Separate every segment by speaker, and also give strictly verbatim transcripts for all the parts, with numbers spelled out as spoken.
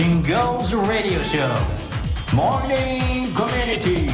Speaker 1: Girls Radio Show Morning Community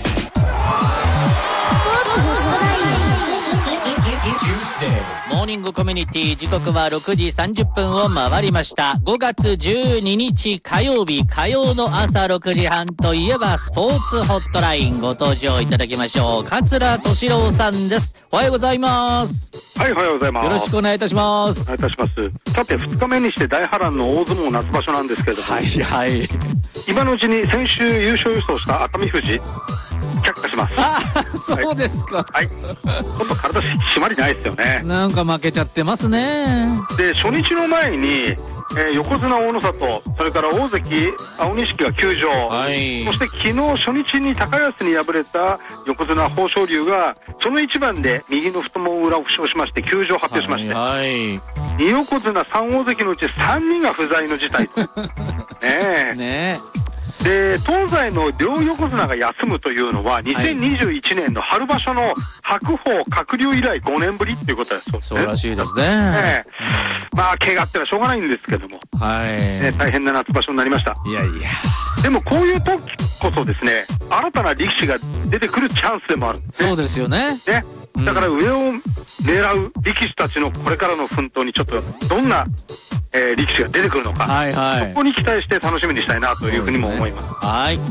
Speaker 2: モーニングコミュニティ、時刻はろくじさんじゅっぷんを回りました。ごがつじゅうににち火曜日、火曜の朝ろくじはんといえばスポーツホットライン、ご登場いただきましょう。桂敏郎さんです。おはようございます。
Speaker 3: はい、おはようございます。
Speaker 2: よろしくお願いいたします。
Speaker 3: お願いいたします。さて、ふつかめにして大波乱の大相撲夏場所なんですけれども、
Speaker 2: はいはい。
Speaker 3: 今のうちに先週優勝予想した熱海富士却下します。
Speaker 2: ああ、そうですか。
Speaker 3: はい。ちょっと体締まりないですよね。
Speaker 2: なんか負けちゃってますね。
Speaker 3: で、初日の前に、えー、横綱大野里、それから大関青錦が休場、はい、そして昨日初日に高安に敗れた横綱豊昇龍がその一番で右の太もも裏を負傷しまして休場を発表しまして、はいはい、に横綱さん大関のうちさんにんが不在の事態ねえねえで、東西の両横綱が休むというのはにせんにじゅういちねんの春場所の白鵬鶴竜以来ごねんぶりっていうことです。
Speaker 2: そうらしいですね。
Speaker 3: ねまあ怪我ってのはしょうがないんですけども、はいね、大変な夏場所になりました。いやいや、でもこういう時こそですね、新たな力士が出てくるチャンスでもあるんですね。
Speaker 2: そうですよね。ね、
Speaker 3: だから上を狙う力士たちのこれからの奮闘にちょっとどんなえー、力士が出てくるのか、はいはい、そこに期待して楽しみにしたいなというふうにも思います。はい、はい、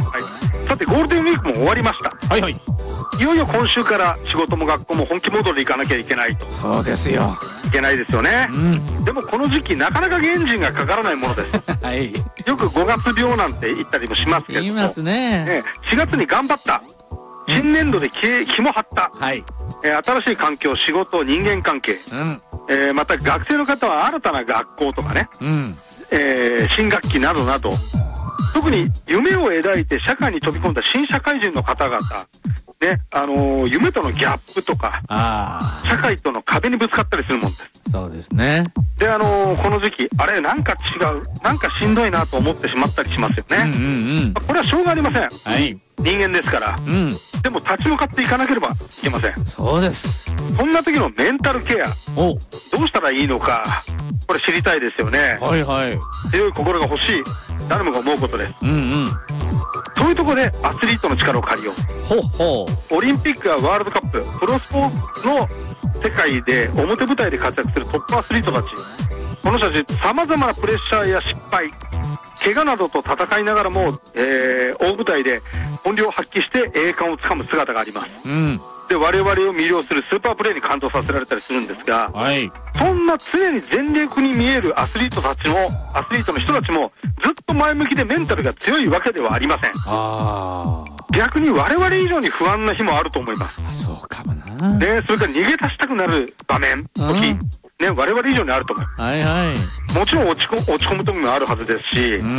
Speaker 3: さてゴールデンウィークも終わりました。はいはい。いよいよ今週から仕事も学校も本気モードで行かなきゃいけないと。そうですよ。いけないですよね。うん、でもこの時期なかなかエンジンがかからないものです。はい。よくごがつ病なんて言ったりもしますけども。言いますね。ね、しがつに頑張った。新年度で気も張った、はいえー、新しい環境、仕事、人間関係、うんえー、また学生の方は新たな学校とかね、うんえー、新学期などなど、特に夢を描いて社会に飛び込んだ新社会人の方々、ねあのー、夢とのギャップとかあ社会との壁にぶつかったりするもんです。そうですね。で、あのー、この時期あれなんか違う、なんかしんどいなと思ってしまったりしますよね。うんうんうん、これはしょうがありません。はい人間ですから、うん、でも立ち向かっていかなければいけません。そうです。そんな時のメンタルケアおどうしたらいいのか、これ知りたいですよね。はいはい強い心が欲しい、誰もが思うことです。うんうんそういうところでアスリートの力を借りよう。ほうほうオリンピックやワールドカップ、プロスポーツの世界で表舞台で活躍するトップアスリートたち、この人たち様々なプレッシャーや失敗、怪我などと戦いながらも、えー、大舞台で本領を発揮して栄冠をつかむ姿があります。うん、で我々を魅了するスーパープレーに感動させられたりするんですが、はい、そんな常に全力に見えるアスリートたちもアスリートの人たちもずっと前向きでメンタルが強いわけではありません。あ逆に我々以上に不安な日もあると思います。そうかもな。でそれから逃げ出したくなる場面時、ね、我々以上にあると思う。はいはい。もちろん落ちこ落ち込む時もあるはずですし、うん、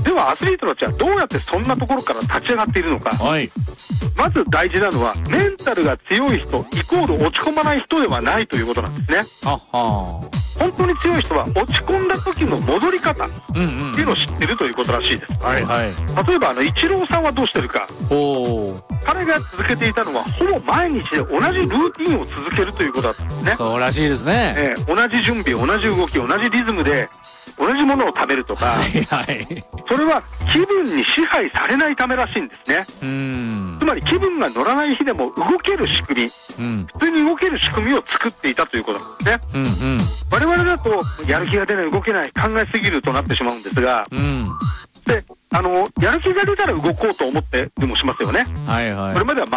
Speaker 3: ではアスリートたちはどうやってそんなところから立ち上がっているのか。はい。まず大事なのはメンタルが強い人イコール落ち込まない人ではないということなんですね。はは本当に強い人は落ち込んだ時の戻り方っていうのを知ってるということらしいです。はいはい。例えばあのイチローさんはどうしてるか。お彼が続けていたのはほぼ毎日で同じルーティンを続けるということだったんですね。そうらしいですね。えー、同じ準備、同じ動き、同じリズムで同じものを食べるとか、はいはい、それは気分に支配されないためらしいんですね。うんつまり気分が乗らない日でも動ける仕組み、うん、普通に動ける仕組みを作っていたということなんですね。うんうん、我々だとやる気が出ない、動けない、考えすぎるとなってしまうんですが、うん、であのやる気が出たら動こうと思ってでもしますよね。はいはい、これまでは